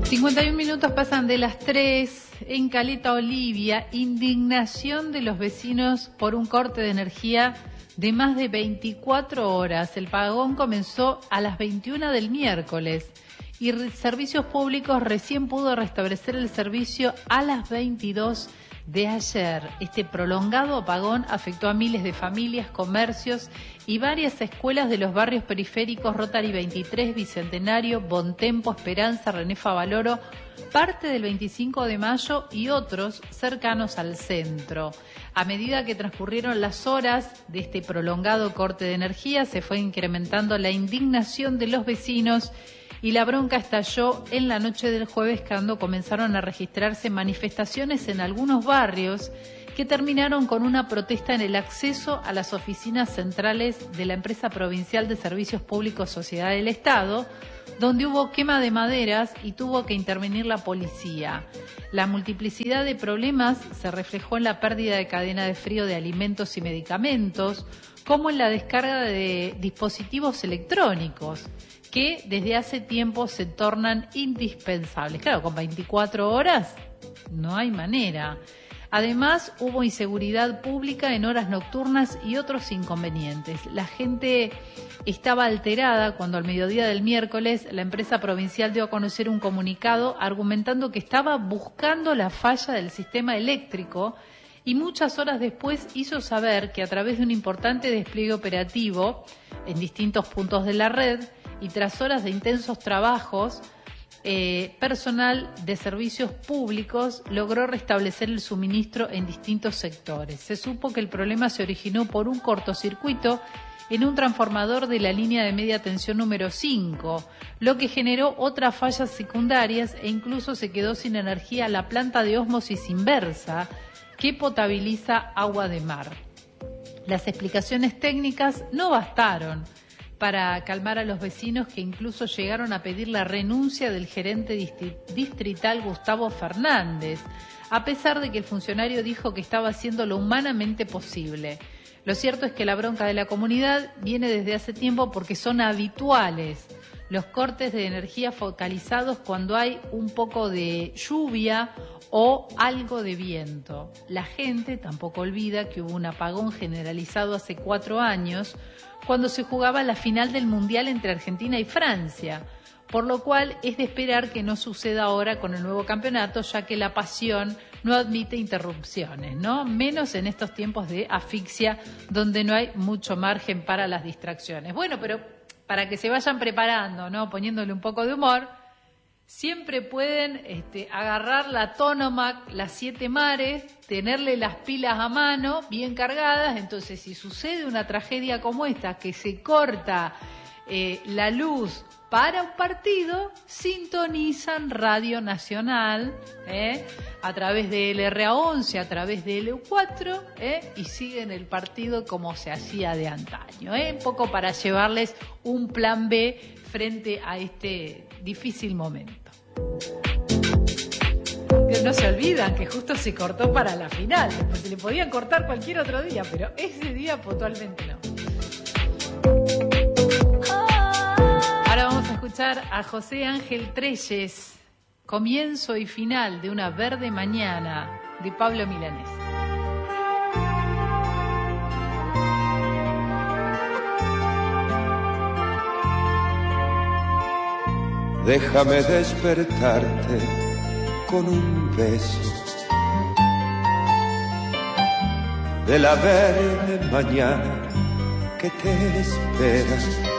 51 minutos pasan de las 3 en Caleta Olivia. Indignación de los vecinos por un corte de energía de más de 24 horas. El apagón comenzó a las 21 del miércoles y Servicios Públicos recién pudo restablecer el servicio a las 22 de ayer. Este prolongado apagón afectó a miles de familias, comercios y varias escuelas de los barrios periféricos Rotary 23, Bicentenario, Bontempo, Esperanza, René Favaloro, parte del 25 de mayo y otros cercanos al centro. A medida que transcurrieron las horas de este prolongado corte de energía, se fue incrementando la indignación de los vecinos y la bronca estalló en la noche del jueves cuando comenzaron a registrarse manifestaciones en algunos barrios que terminaron con una protesta en el acceso a las oficinas centrales de la empresa provincial de Servicios Públicos Sociedad del Estado, donde hubo quema de maderas y tuvo que intervenir la policía. La multiplicidad de problemas se reflejó en la pérdida de cadena de frío de alimentos y medicamentos, como en la descarga de dispositivos electrónicos, que desde hace tiempo se tornan indispensables. Claro, con 24 horas no hay manera. Además, hubo inseguridad pública en horas nocturnas y otros inconvenientes. La gente estaba alterada cuando al mediodía del miércoles la empresa provincial dio a conocer un comunicado argumentando que estaba buscando la falla del sistema eléctrico y muchas horas después hizo saber que a través de un importante despliegue operativo en distintos puntos de la red y tras horas de intensos trabajos, personal de servicios públicos logró restablecer el suministro en distintos sectores. Se supo que el problema se originó por un cortocircuito en un transformador de la línea de media tensión número 5, lo que generó otras fallas secundarias e incluso se quedó sin energía la planta de ósmosis inversa que potabiliza agua de mar. Las explicaciones técnicas no bastaron para calmar a los vecinos, que incluso llegaron a pedir la renuncia del gerente distrital Gustavo Fernández, a pesar de que el funcionario dijo que estaba haciendo lo humanamente posible. Lo cierto es que la bronca de la comunidad viene desde hace tiempo porque son habituales los cortes de energía focalizados cuando hay un poco de lluvia o algo de viento. La gente tampoco olvida que hubo un apagón generalizado hace 4 años cuando se jugaba la final del Mundial entre Argentina y Francia, por lo cual es de esperar que no suceda ahora con el nuevo campeonato, ya que la pasión no admite interrupciones, ¿no? Menos en estos tiempos de asfixia donde no hay mucho margen para las distracciones. Bueno, pero para que se vayan preparando, ¿no? Poniéndole un poco de humor, siempre pueden agarrar la Tonomac, las 7 mares, tenerle las pilas a mano bien cargadas. Entonces, si sucede una tragedia como esta, que se corta la luz para un partido, sintonizan Radio Nacional a través de LRA11, a través de LU4 y siguen el partido como se hacía de antaño. Un poco para llevarles un plan B frente a este difícil momento. Pero no se olvidan que justo se cortó para la final, porque le podían cortar cualquier otro día, pero ese día puntualmente no. Ahora vamos a escuchar a José Ángel Trelles, Comienzo y final de una verde mañana, de Pablo Milanés. Déjame despertarte con un beso de la verde mañana que te espera.